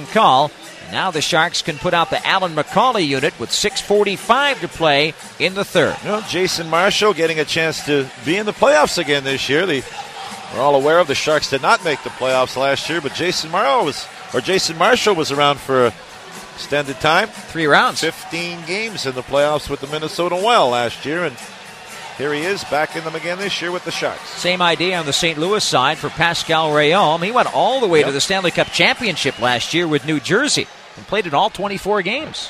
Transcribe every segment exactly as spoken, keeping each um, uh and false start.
second call. Now the Sharks can put out the Alan McCauley unit with six forty-five to play in the third. You know, Jason Marshall getting a chance to be in the playoffs again this year. The, we're all aware of the Sharks did not make the playoffs last year, but Jason Marshall was, or Jason Marshall was around for a extended time. Three rounds. fifteen games in the playoffs with the Minnesota Wild last year, and here he is back in them again this year with the Sharks. Same idea on the Saint Louis side for Pascal Rayom. He went all the way yep. to the Stanley Cup Championship last year with New Jersey and played in all twenty-four games.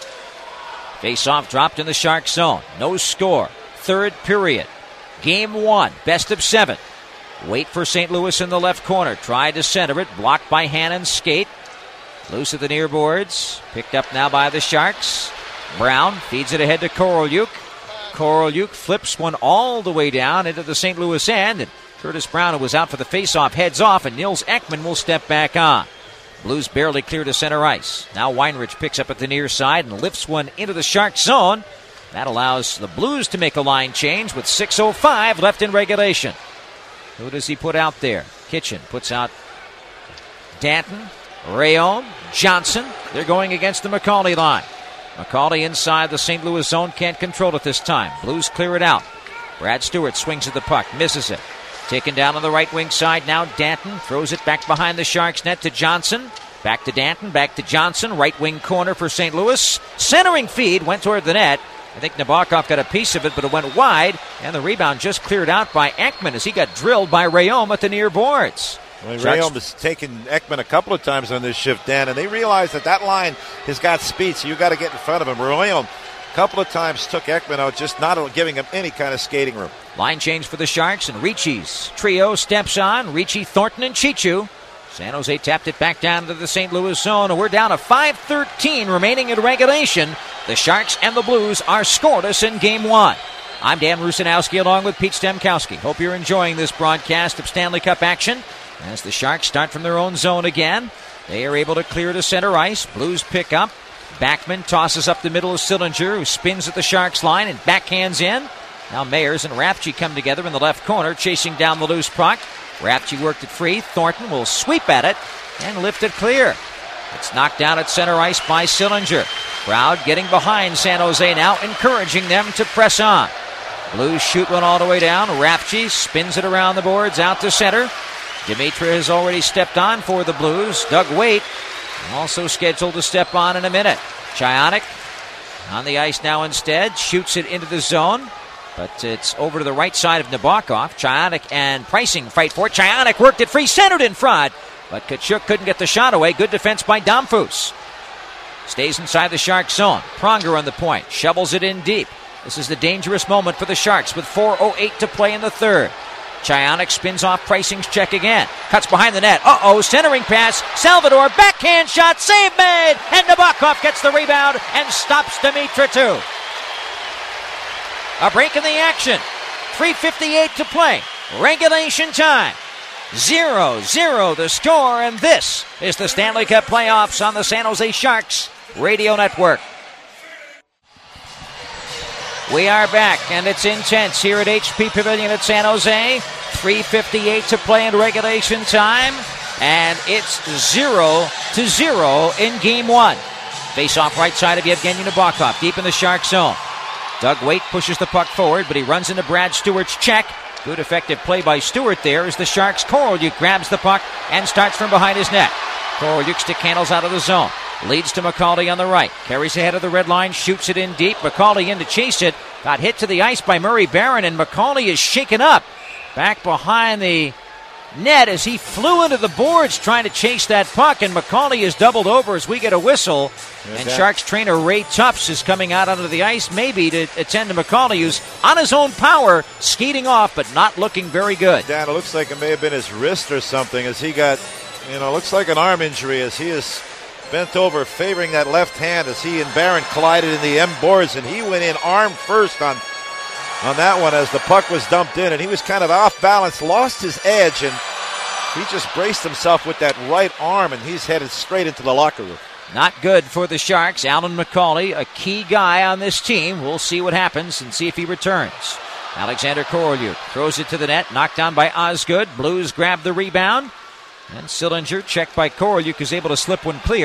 Face-off dropped in the Shark zone. No score. Third period. Game one. Best of seven. Wait for Saint Louis in the left corner. Tried to center it. Blocked by Hannon's skate. Loose at the near boards. Picked up now by the Sharks. Brown feeds it ahead to Korolyuk. Korolyuk flips one all the way down into the Saint Louis end. And Curtis Brown, who was out for the face-off, heads off, and Nils Ekman will step back on. Blues barely clear to center ice. Now Weinrich picks up at the near side and lifts one into the Shark zone. That allows the Blues to make a line change with six oh five left in regulation. Who does he put out there? Kitchen puts out Danton, Rayom, Johnson. They're going against the McCauley line. McCauley inside the Saint Louis zone, can't control it this time. Blues clear it out. Brad Stewart swings at the puck, misses it. Taken down on the right wing side now. Danton throws it back behind the Sharks net to Johnson. Back to Danton, back to Johnson. Right wing corner for Saint Louis. Centering feed went toward the net. I think Nabokov got a piece of it, but it went wide. And the rebound just cleared out by Ekman as he got drilled by Rayom at the near boards. Well, Rayom has taken Ekman a couple of times on this shift, Dan, and they realize that that line has got speed, so you've got to get in front of him. Rayom a couple of times took Ekman out, just not giving him any kind of skating room. Line change for the Sharks, and Ricci's trio steps on. Ricci, Thornton, and Chichu. San Jose tapped it back down to the Saint Louis zone, and we're down to five thirteen remaining in regulation. The Sharks and the Blues are scoreless in Game one. I'm Dan Rusanowski along with Pete Stemkowski. Hope you're enjoying this broadcast of Stanley Cup action. As the Sharks start from their own zone again, they are able to clear to center ice. Blues pick up. Backman tosses up the middle of Sillinger, who spins at the Sharks line and backhands in. Now Mayers and Rafchi come together in the left corner, chasing down the loose puck. Rafchi worked it free. Thornton will sweep at it and lift it clear. It's knocked down at center ice by Sillinger. Crowd getting behind San Jose now, encouraging them to press on. Blues shoot one all the way down. Rafchi spins it around the boards out to center. Dimitra has already stepped on for the Blues. Doug Waite also scheduled to step on in a minute. Chionik on the ice now instead. Shoots it into the zone. But it's over to the right side of Nabokov. Chionik and Preissing fight for it. Chionik worked it free, centered in front. But Tkachuk couldn't get the shot away. Good defense by Domfus. Stays inside the Sharks zone. Pronger on the point. Shovels it in deep. This is the dangerous moment for the Sharks with four oh eight to play in the third. Chionik spins off Preissing's check again. Cuts behind the net. Uh-oh, centering pass. Salvador, backhand shot, save made! And Nabokov gets the rebound and stops Dimitra too. A break in the action. three fifty-eight to play. Regulation time. zero zero the score, and this is the Stanley Cup playoffs on the San Jose Sharks Radio Network. We are back, and it's intense here at H P Pavilion at San Jose. three fifty-eight to play in regulation time, and it's zero to zero in game one. Face off right side of Yevgeny Nabokov, deep in the Shark zone. Doug Waite pushes the puck forward, but he runs into Brad Stewart's check. Good effective play by Stewart there as the Sharks' Korolyuk grabs the puck and starts from behind his net. Korolyuk stick handles out of the zone. Leads to McCauley on the right. Carries ahead of the red line, shoots it in deep. McCauley in to chase it. Got hit to the ice by Murray Barron, and McCauley is shaken up back behind the net as he flew into the boards trying to chase that puck, and McCauley is doubled over as we get a whistle. Yeah, and Sharks trainer Ray Tufts is coming out onto the ice, maybe to attend to McCauley, who's on his own power, skating off, but not looking very good. Dan, it looks like it may have been his wrist or something as he got, you know, looks like an arm injury as he is bent over, favoring that left hand as he and Barron collided in the M boards, and he went in arm first on on that one as the puck was dumped in, and he was kind of off balance, lost his edge, and he just braced himself with that right arm, and he's headed straight into the locker room. Not good for the Sharks. Alan McCauley, a key guy on this team. We'll see what happens and see if he returns. Alexander Korolyuk throws it to the net, knocked down by Osgood. Blues grab the rebound, and Sillinger, checked by Korolyuk, is able to slip one clear.